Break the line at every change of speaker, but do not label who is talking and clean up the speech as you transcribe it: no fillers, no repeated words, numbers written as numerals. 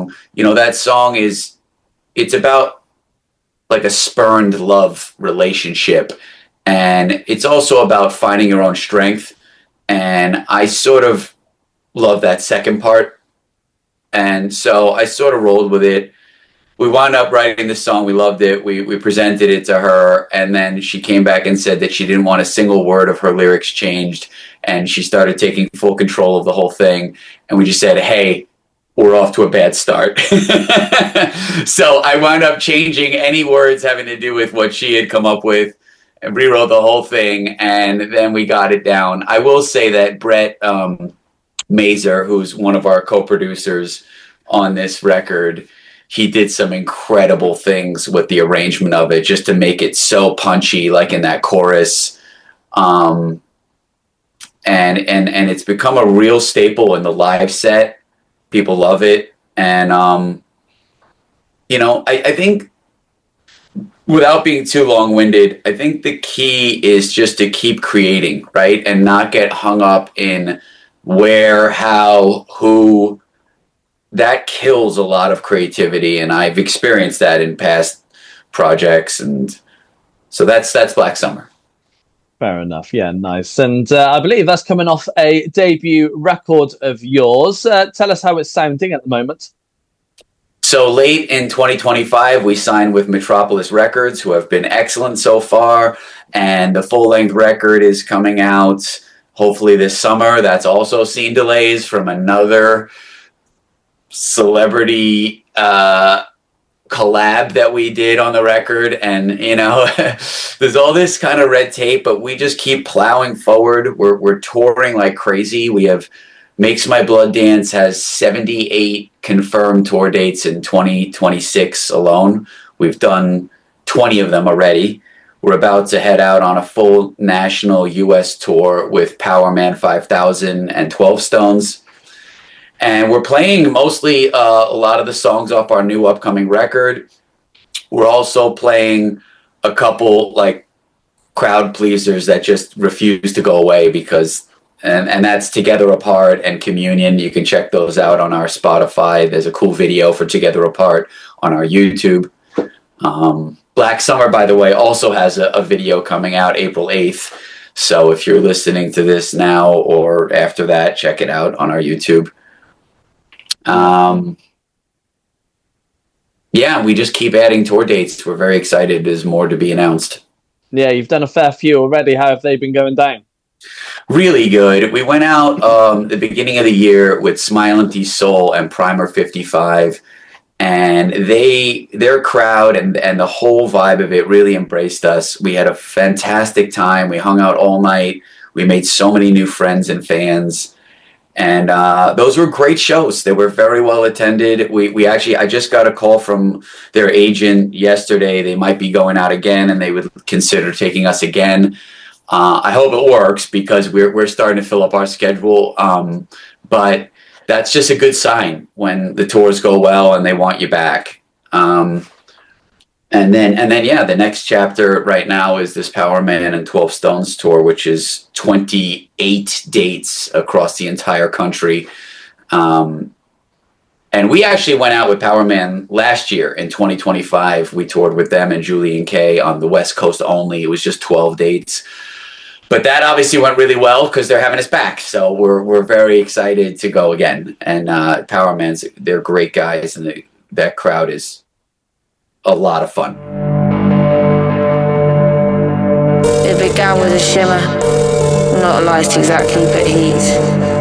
You know, that song it's about like a spurned love relationship. And it's also about finding your own strength. And I sort of love that second part. And so I sort of rolled with it. We wound up writing the song. We loved it. We presented it to her. And then she came back and said that she didn't want a single word of her lyrics changed. And she started taking full control of the whole thing. And we just said, hey, we're off to a bad start. So I wound up changing any words having to do with what she had come up with and rewrote the whole thing. And then we got it down. I will say that Brett Mazer, who's one of our co-producers on this record, he did some incredible things with the arrangement of it just to make it so punchy, like in that chorus. And it's become a real staple in the live set. People love it. And, you know, I think without being too long-winded, I think the key is just to keep creating, right? And not get hung up in where, how, who. That kills a lot of creativity, and I've experienced that in past projects. And so that's Black Summer.
Fair enough. Yeah, nice. And I believe that's coming off a debut record of yours. Tell us how it's sounding at the moment.
So late in 2025, we signed with Metropolis Records, who have been excellent so far. And the full-length record is coming out hopefully this summer. That's also seen delays from another celebrity collab that we did on the record. And, you know, there's all this kind of red tape, but we just keep plowing forward. We're touring like crazy. We have Makes My Blood Dance has 78 confirmed tour dates in 2026 alone. We've done 20 of them already. We're about to head out on a full national US tour with Power Man 5000 and 12 Stones. And we're playing mostly a lot of the songs off our new upcoming record. We're also playing a couple like crowd pleasers that just refuse to go away because, and that's Together Apart and Communion. You can check those out on our Spotify. There's a cool video for Together Apart on our YouTube. Black Summer, by the way, also has a video coming out April 8th. So if you're listening to this now or after that, check it out on our YouTube. Yeah, we just keep adding tour dates. We're very excited. There's more to be announced.
Yeah, you've done a fair few already. How have they been going down?
Really good. We went out the beginning of the year with Smile Empty Soul and Primer 55, and their crowd and the whole vibe of it really embraced us. We had a fantastic time. We hung out all night. We made so many new friends and fans. And those were great shows. They were very well attended. I just got a call from their agent yesterday. They might be going out again, and they would consider taking us again. I hope it works because we're starting to fill up our schedule. But that's just a good sign when the tours go well and they want you back. And then, yeah, the next chapter right now is this Power Man and 12 Stones tour, which is 28 dates across the entire country. And we actually went out with Power Man last year in 2025. We toured with them and Julian Kay on the West Coast only. It was just 12 dates. But that obviously went really well because they're having us back. So we're very excited to go again. And Power Man's, they're great guys, and that crowd is a lot of fun.
It began with a shimmer, not light exactly, but heat.